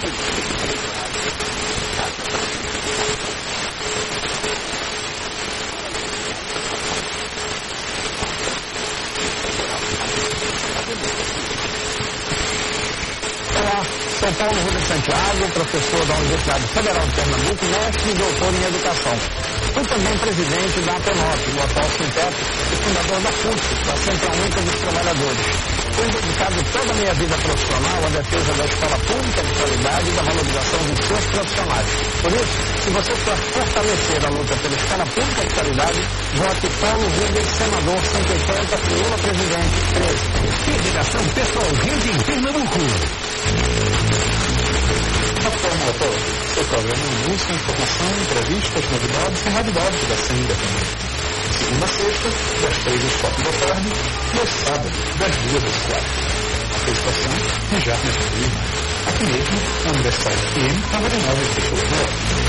Sou Paulo Rubens Santiago, professor da Universidade Federal de Pernambuco, mestre e doutor em educação. Fui também presidente da APENOP, no atual Sinteto, e fundador da CUT, da Central Única dos Trabalhadores. Tenho dedicado toda a minha vida profissional à defesa da escola pública de qualidade e da valorização dos seus profissionais. Por isso, se você quer fortalecer a luta pela escola pública de qualidade, vote Paulo Rubens, senador 180, Lula presidente 13. Federação Pessoal Rede em Pernambuco. Plataforma Autor, seu programa de música, informação, entrevistas, novidades e realidades da cena independente. Segunda a sexta, das 3 às 4 da tarde, e aos sábados, das 2 às 4. Apresentação de Jardim Lima, aqui mesmo, na Universidade FM 99,9.